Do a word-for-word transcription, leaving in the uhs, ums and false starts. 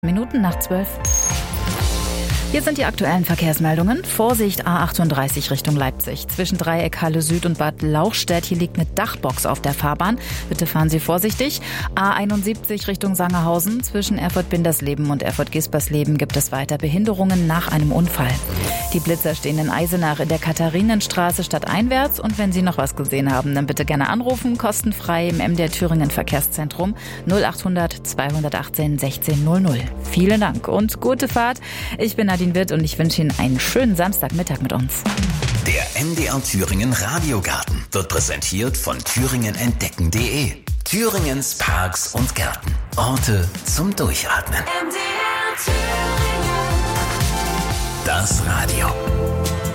Minuten nach zwölf. Hier sind die aktuellen Verkehrsmeldungen. Vorsicht A achtunddreißig Richtung Leipzig. Zwischen Dreieck Halle Süd und Bad Lauchstädt. Hier liegt eine Dachbox auf der Fahrbahn. Bitte fahren Sie vorsichtig. A einundsiebzig Richtung Sangerhausen. Zwischen Erfurt-Bindersleben und Erfurt-Gispersleben gibt es weiter Behinderungen nach einem Unfall. Die Blitzer stehen in Eisenach in der Katharinenstraße stadteinwärts. Und wenn Sie noch was gesehen haben, dann bitte gerne anrufen. Kostenfrei im M D R Thüringen Verkehrszentrum null achthundert zweihundertachtzehn sechzehn null null. Vielen Dank und gute Fahrt. Ich bin Nadine Witt und ich wünsche Ihnen einen schönen Samstagmittag mit uns. Der M D R Thüringen Radiogarten wird präsentiert von thüringen entdecken punkt de. Thüringens Parks und Gärten. Orte zum Durchatmen. M D R Thüringen. Das Radio.